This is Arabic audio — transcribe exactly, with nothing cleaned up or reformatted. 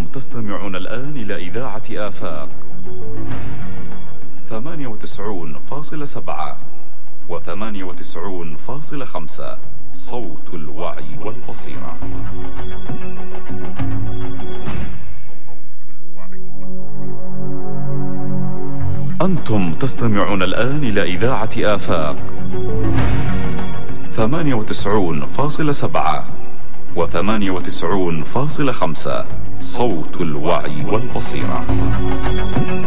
تستمعون الآن إلى إذاعة آفاق ثمانية وتسعون فاصلة سبعة وثمانية وتسعون فاصلة خمسة، صوت الوعي والبصيرة. أنتم تستمعون الآن إلى إذاعة آفاق ثمانية وتسعون فاصلة سبعة وثمانية وتسعون فاصلة خمسة، صوت الوعي والبصيرة.